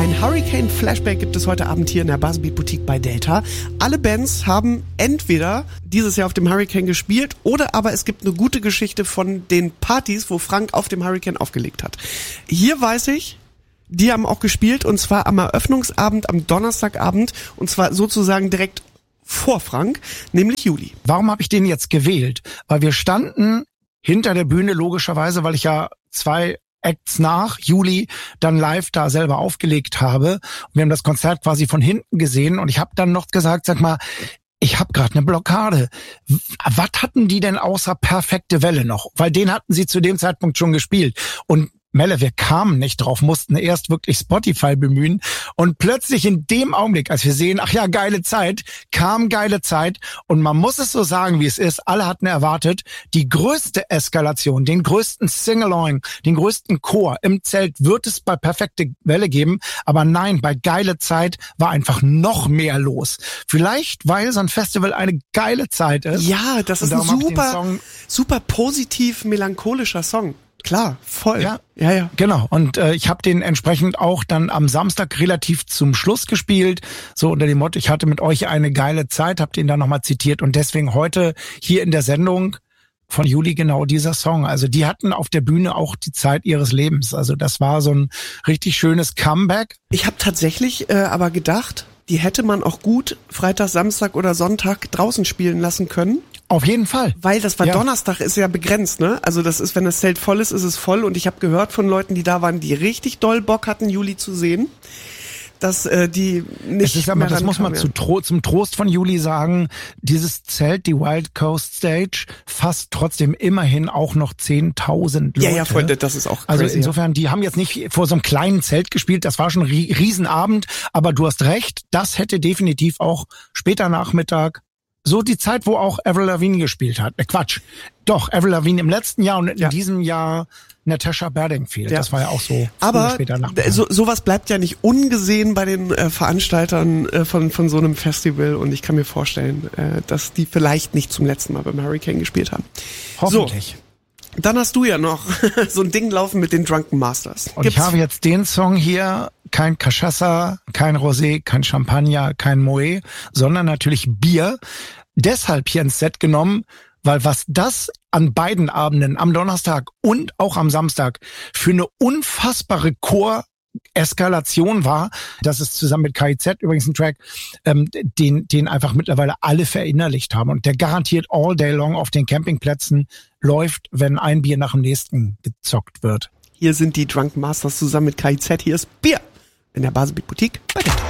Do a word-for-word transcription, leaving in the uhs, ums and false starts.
Ein Hurricane-Flashback gibt es heute Abend hier in der Buzzbeat Boutique bei Delta. Alle Bands haben entweder dieses Jahr auf dem Hurricane gespielt oder aber es gibt eine gute Geschichte von den Partys, wo Frank auf dem Hurricane aufgelegt hat. Hier weiß ich, die haben auch gespielt und zwar am Eröffnungsabend, am Donnerstagabend und zwar sozusagen direkt vor Frank, nämlich Juli. Warum habe ich den jetzt gewählt? Weil wir standen hinter der Bühne logischerweise, weil ich ja zwei Acts nach Juli dann live da selber aufgelegt habe. Und wir haben das Konzert quasi von hinten gesehen und ich habe dann noch gesagt, sag mal, ich habe gerade eine Blockade. Was hatten die denn außer Perfekte Welle noch? Weil den hatten sie zu dem Zeitpunkt schon gespielt. Und Melle, wir kamen nicht drauf, mussten erst wirklich Spotify bemühen und plötzlich in dem Augenblick, als wir sehen, ach ja, geile Zeit, kam geile Zeit und man muss es so sagen, wie es ist, alle hatten erwartet, die größte Eskalation, den größten Sing-Along, den größten Chor im Zelt wird es bei Perfekte Welle geben, aber nein, bei geile Zeit war einfach noch mehr los. Vielleicht, weil so ein Festival eine geile Zeit ist. Ja, das ist ein super, super positiv melancholischer Song. Klar, voll. Ja, ja, ja. Genau. Und äh, ich habe den entsprechend auch dann am Samstag relativ zum Schluss gespielt. So unter dem Motto, ich hatte mit euch eine geile Zeit, habe den dann nochmal zitiert. Und deswegen heute hier in der Sendung von Juli genau dieser Song. Also die hatten auf der Bühne auch die Zeit ihres Lebens. Also das war so ein richtig schönes Comeback. Ich habe tatsächlich äh, aber gedacht, die hätte man auch gut Freitag, Samstag oder Sonntag draußen spielen lassen können. Auf jeden Fall. Weil das war ja. Donnerstag, ist ja begrenzt, ne? Also das ist, wenn das Zelt voll ist, ist es voll. Und ich habe gehört von Leuten, die da waren, die richtig doll Bock hatten, Juli zu sehen, dass äh, die nicht es ist aber, mehr das muss man ja. zu Tro- zum Trost von Juli sagen, dieses Zelt, die Wild Coast Stage, fasst trotzdem immerhin auch noch zehntausend Leute. Ja, ja, Freunde, das ist auch crazy. Also insofern, die haben jetzt nicht vor so einem kleinen Zelt gespielt, das war schon ein Riesenabend, aber du hast recht, das hätte definitiv auch später Nachmittag so die Zeit, wo auch Avril Lavigne gespielt hat. Äh, Quatsch. Doch, Avril Lavigne im letzten Jahr und in ja. diesem Jahr Natasha Bedingfield. Ja. Das war ja auch so. Aber später so, sowas bleibt ja nicht ungesehen bei den äh, Veranstaltern äh, von von so einem Festival. Und ich kann mir vorstellen, äh, dass die vielleicht nicht zum letzten Mal beim Hurricane gespielt haben. Hoffentlich. So, dann hast du ja noch so ein Ding laufen mit den Drunken Masters. Und Gibt's? Ich habe jetzt den Song hier, kein Cachaça, kein Rosé, kein Champagner, kein Moët, sondern natürlich Bier. Deshalb hier ins Set genommen, weil was das an beiden Abenden, am Donnerstag und auch am Samstag, für eine unfassbare Chor-Eskalation war, das ist zusammen mit K I Z übrigens ein Track, ähm, den, den einfach mittlerweile alle verinnerlicht haben und der garantiert all day long auf den Campingplätzen läuft, wenn ein Bier nach dem nächsten gezockt wird. Hier sind die Drunken Masters zusammen mit K I Z, hier ist Bier in der Buzzbeat Boutique bei Delta.